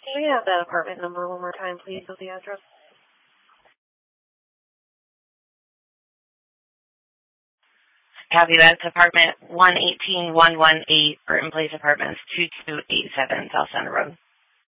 Can we have that apartment number one more time, please, with the address? Copy, that's apartment 118118, Burton Place Apartments, 2287, South Center Road.